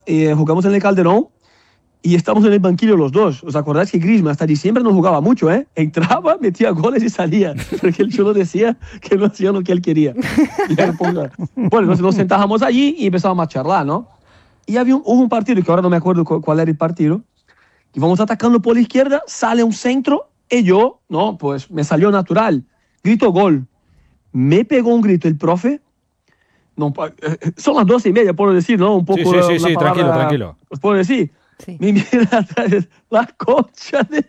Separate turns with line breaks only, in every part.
jugamos en el Calderón y estamos en el banquillo los dos. ¿Os acordáis que Griezmann hasta diciembre no jugaba mucho, eh? Entraba, metía goles y salía, porque el Cholo decía que no hacía lo que él quería. Bueno, nos sentábamos allí y empezábamos a charlar, ¿no? Y hubo un partido, que ahora no me acuerdo cuál era el partido, y vamos atacando por la izquierda, sale un centro, y yo, no, pues me salió natural. Grito gol. Me pegó un grito el profe. No, son las 12:30, puedo decir, ¿no? Un poco.
Sí, tranquilo.
¿Os puedo decir? Sí. Me mira atrás, la concha de...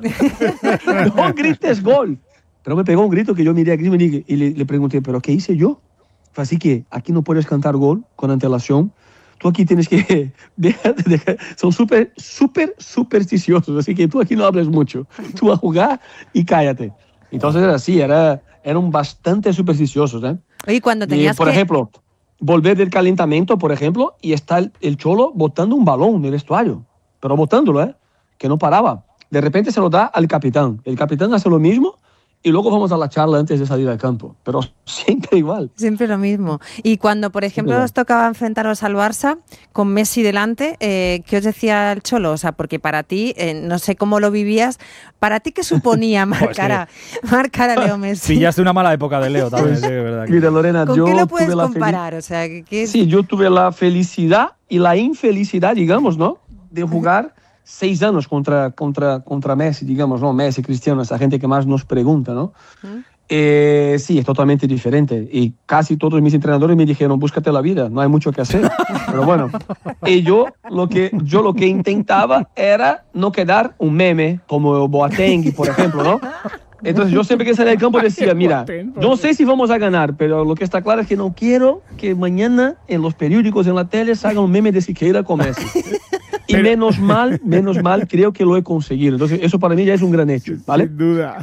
No grites gol. Pero me pegó un grito que yo miré a Griezmann y le pregunté, ¿pero qué hice yo? Así que aquí no puedes cantar gol con antelación. Tú aquí tienes que son súper supersticiosos, así que tú aquí no hables mucho. Tú a jugar y cállate. Entonces era así, eran bastante supersticiosos, ¿eh?
Oye, cuando tenías
por ejemplo, volver del calentamiento, por ejemplo, y está el Cholo botando un balón en el vestuario, pero botándolo, ¿eh? Que no paraba. De repente se lo da al capitán. El capitán hace lo mismo y luego vamos a la charla antes de salir al campo. Pero siempre igual.
Siempre lo mismo. Y cuando, por ejemplo, os tocaba enfrentaros al Barça con Messi delante, ¿qué os decía el Cholo? O sea, porque para ti, no sé cómo lo vivías, ¿para ti qué suponía marcar a Leo Messi?
Pillaste una mala época de Leo también, sí, verdad.
Mira, Lorena,
¿Con qué lo puedes comparar? O sea,
sí, yo tuve la felicidad y la infelicidad, digamos, ¿no? De jugar 6 años contra Messi, digamos, ¿no? Messi, Cristiano, esa gente que más nos pregunta, ¿no? Sí, es totalmente diferente. Y casi todos mis entrenadores me dijeron, búscate la vida, no hay mucho que hacer. Pero bueno, y yo lo que intentaba era no quedar un meme como Boateng, por ejemplo, ¿no? Entonces yo siempre que salía del campo decía, mira, yo no sé si vamos a ganar, pero lo que está claro es que no quiero que mañana en los periódicos, en la tele, salga un meme de Siqueira con Messi. Y menos mal, creo que lo he conseguido. Entonces, eso para mí ya es un gran hecho, ¿vale?
Sin duda.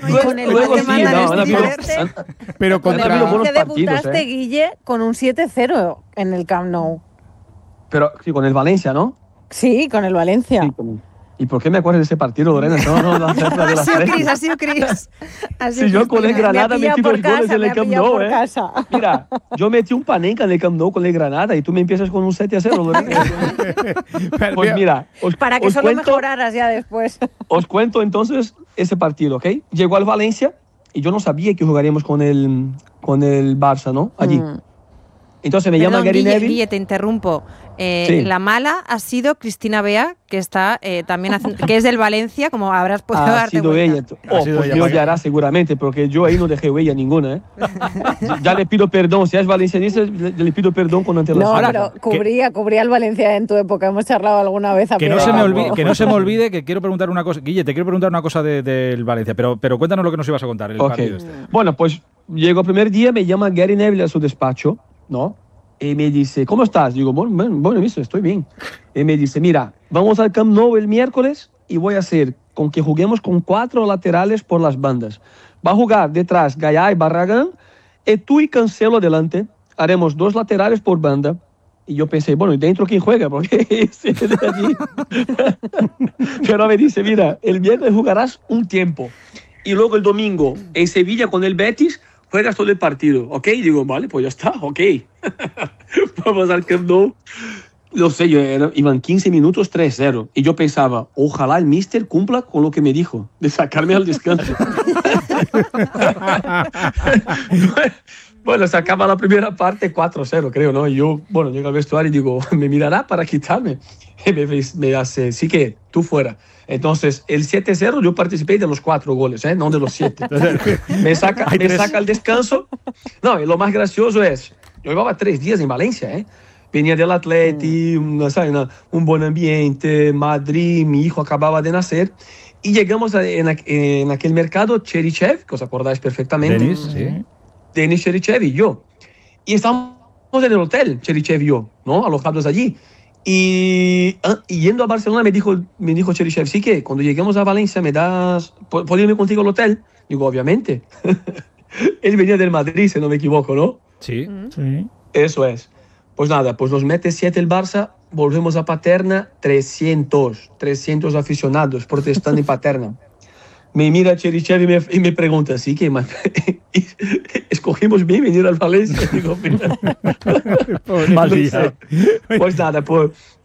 Pero contra... que debutaste, Guille, con un 7-0 en el Camp Nou.
Pero sí, con el Valencia, ¿no?
Sí, con el Valencia. Sí,
¿Y por qué me acuerdo de ese partido, Lorena?
Ha sido Cris.
Si yo con el Granada metí 2 goles en el Camp Nou, ¿eh? Mira, yo metí un Panenka en el Camp Nou con el Granada y tú me empiezas con un 7-0, Lorena. Pues mira,
para que solo mejoraras ya después.
Os cuento entonces ese partido, ¿ok? Llegó al Valencia y yo no sabía que jugaríamos con el Barça, ¿no? Allí. Entonces me llama Gary Neville.
Guille, te interrumpo. Sí. La mala ha sido Cristina Bea, que está también que es del Valencia, como habrás podido darte cuenta.
Pues Dios ya hará seguramente, porque yo ahí no dejé huella ninguna, ¿eh? Ya le pido perdón, si es valencianista, le pido perdón con antelación.
No, pero cubría el Valencia en tu época, hemos charlado alguna vez.
Que no se me olvide que quiero preguntar una cosa. Guille, te quiero preguntar una cosa del Valencia, pero cuéntanos lo que nos ibas a contar. El partido este.
Bueno, pues llegó el primer día, me llama Gary Neville a su despacho, ¿no? Y me dice, ¿cómo estás? Digo, bueno, estoy bien. Y me dice, mira, vamos al Camp Nou el miércoles y voy a hacer con que juguemos con 4 laterales por las bandas. Va a jugar detrás Gallá y Barragán, y tú y Cancelo delante. Haremos 2 laterales por banda. Y yo pensé, bueno, ¿y dentro quién juega? Porque ese de allí. Pero me dice, mira, el miércoles jugarás un tiempo. Y luego el domingo en Sevilla con el Betis, juegas todo el partido, ¿ok? Digo, vale, pues ya está, ok. Vamos al Camp Nou. No sé, iban 15 minutos 3-0. Y yo pensaba, ojalá el míster cumpla con lo que me dijo, de sacarme al descanso. Bueno, se acaba la primera parte 4-0, creo, ¿no? Y yo, bueno, llego al vestuario y digo, ¿me mirará para quitarme? Y me hace, sí que tú fuera. Entonces, el 7-0 yo participé de los 4 goles, ¿eh? No de los 7. me saca al descanso. No, y lo más gracioso es, yo llevaba 3 días en Valencia, ¿eh? Venía del Atleti, un buen ambiente, Madrid, mi hijo acababa de nacer. Y llegamos en aquel mercado, Cherichev, que os acordáis perfectamente. Denis Cherichev y yo. Y estábamos en el hotel, Cherichev y yo, ¿no? Alojados allí. Y yendo a Barcelona me dijo Cherichev, sí que cuando lleguemos a Valencia ¿puedo irme contigo al hotel? Digo, obviamente. Él venía del Madrid, si no me equivoco, ¿no?
Sí.
Eso es. Pues nada, pues nos mete 7 el Barça, volvemos a Paterna, 300 aficionados protestando en Paterna. Me mira Cherichev y me pregunta, ¿sí que escogimos bien venir al Valencia? Digo, mira. No sé. Pues nada, pues